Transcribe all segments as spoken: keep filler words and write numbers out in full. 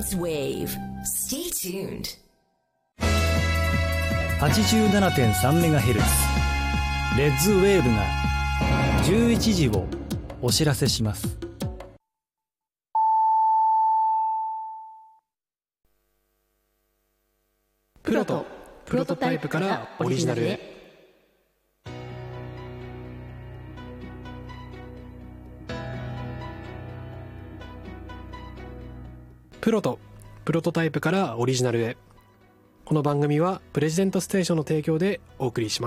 Science Wave. Stay tuned. はちじゅうななてんさんメガヘルツ レッズウェーブがじゅういちじをお知らせします。 プロとプロトタイプからオリジナルへ。プロとプロトタイプからオリジナルへ。この番組はプレジデントステーションの提供でお送りします。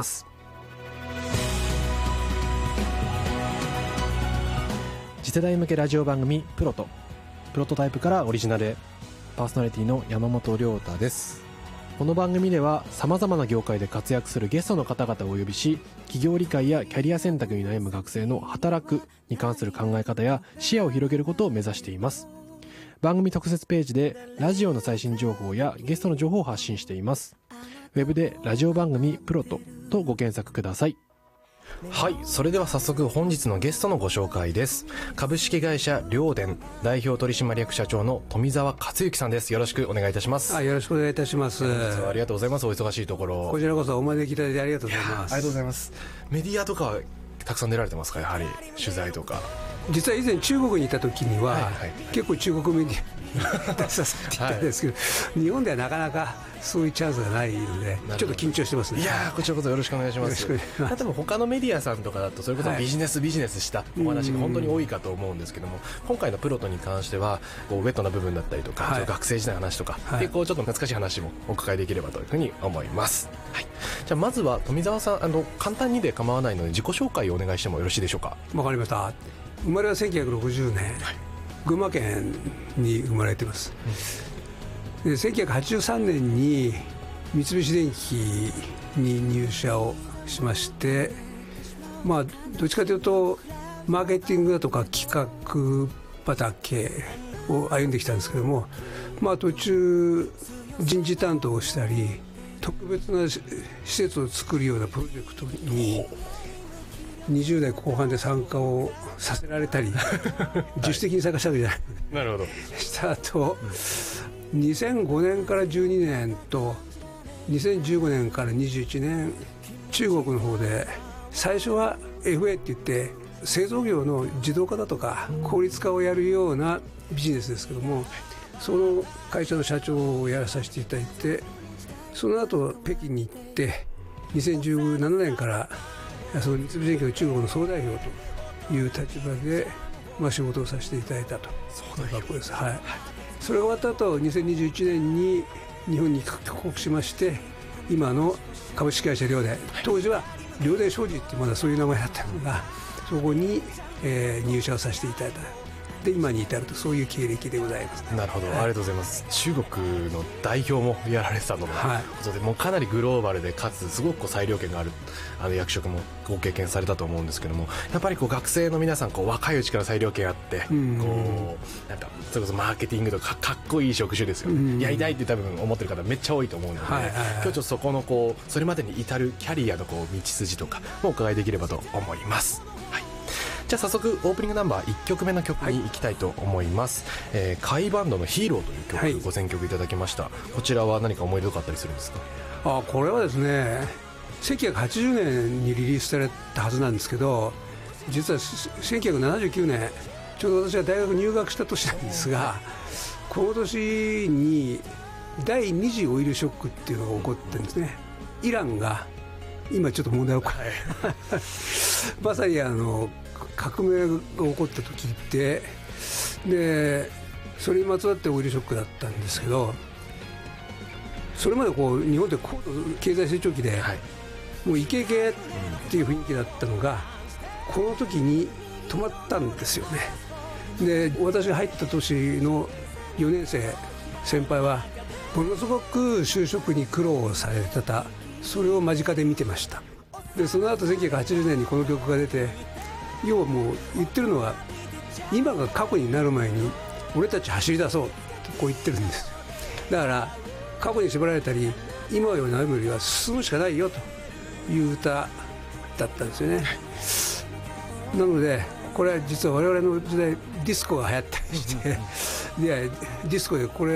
次世代向けラジオ番組プロとプロトタイプからオリジナルへ。パーソナリティの山本亮太です。この番組ではさまざまな業界で活躍するゲストの方々をお呼びし、企業理解やキャリア選択に悩む学生の働くに関する考え方や視野を広げることを目指しています。番組特設ページでラジオの最新情報やゲストの情報を発信しています。ウェブでラジオ番組プロトとご検索ください。 はい、それでは早速本日のゲストのご紹介です。株式会社両電代表取締役社長の富澤克之さんです。よろしくお願いいたします。 あ、よろしくお願いいたします。 ありがとうございます。お忙しいところこちらこそお招きいただいてありがとうございます。 ありがとうございます。メディアとかはたくさん出られてますか？やはり取材とか。 実は以前中国にいた時には、はいはいはい、結構中国メディアに出させていただいたんですけど、はい、日本ではなかなかそういうチャンスがないのでちょっと緊張してますね。 いやこちらこそよろしくお願いします。例えば他のメディアさんとかだとそれこそビジネス、はい、ビジネスしたお話が本当に多いかと思うんですけども、今回のプロトに関してはこうウェットな部分だったりとか、はい、学生時代の話とか、はい、でこうちょっと懐かしい話もお伺いできればというふうに思います。はい、じゃあまずは富澤さん、あの簡単にで構わないので自己紹介をお願いしてもよろしいでしょうか？ わかりました。生まれはせんきゅうひゃくろくじゅうねん、はい、群馬県に生まれています、うん、でせんきゅうひゃくはちじゅうさんねんに三菱電機に入社をしまして、まあどっちかというとマーケティングだとか企画畑を歩んできたんですけども、まあ途中人事担当をしたり特別な施設を作るようなプロジェクトににじゅう代後半で参加をさせられたり自主的に参加したわけじゃない、 なるほどした後、うん、にせんごねんからじゅうにねんとにせんじゅうごねんからにじゅういちねん中国の方で最初は エフエー って言って製造業の自動化だとか効率化をやるようなビジネスですけども、その会社の社長をやらさせていただいて、その後北京に行ってにせんじゅうななねんからその三菱電機の中国の総代表という立場で、まあ、仕事をさせていただいたという格好です、はい、それが終わった後にせんにじゅういちねんに日本に帰国しまして、今の株式会社両電、当時は両電商事ってまだそういう名前だったのが、そこに、えー、入社をさせていただいた。で今に至るとそういう経歴でございます、ね、 なるほど、はい、ありがとうございます。中国の代表もやられてたので、はい、ことでもうかなりグローバルでかつすごくこう裁量権があるあの役職もご経験されたと思うんですけども、やっぱりこう学生の皆さんこう若いうちから裁量権あって、うん、こうなんかそれこそマーケティングとかかっこいい職種ですよね、うん、やりたいって多分思ってる方めっちゃ多いと思うので、はいはいはい、今日ちょっとそこのこうそれまでに至るキャリアのこう道筋とかもお伺いできればと思います。はい、じゃあ早速オープニングナンバーいっきょくめの曲に行きたいと思います。はい、えー、カイバンドのヒーローという曲、はい、ご選曲いただきました。こちらは何か思い出深かったりするんですか？ あ、これはですねせんきゅうひゃくはちじゅうねんにリリースされたはずなんですけど、実はせんきゅうひゃくななじゅうきゅうねんちょうど私が大学入学した年なんですが、この年に第二次オイルショックっていうのが起こってるんですね。イランが今ちょっと問題を起こってまさにあの革命が起こった時ってで、それにまつわってオイルショックだったんですけど、それまでこう日本って高度経済成長期で、はい、もうイケイケっていう雰囲気だったのがこの時に止まったんですよね。で私が入った年のよねん生先輩はものすごく就職に苦労されてた、それを間近で見てました。でその後せんきゅうひゃくはちじゅうねんにこの曲が出て、要はもう言ってるのは今が過去になる前に俺たち走り出そうってこう言ってるんですよ。だから過去に縛られたり今よりなるよりは進むしかないよという歌だったんですよね。なのでこれは実は我々の時代ディスコが流行ったりして、でディスコでこれ